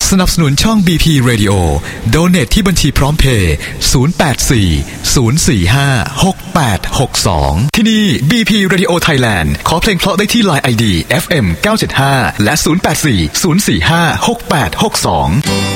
สนับสนุนช่อง BP Radio Donate ที่บัญชีพร้อมเพย์0840456862ที่นี่ BP Radio Thailand ขอเพลงเพราะได้ที่ Line ID FM 975และ0840456862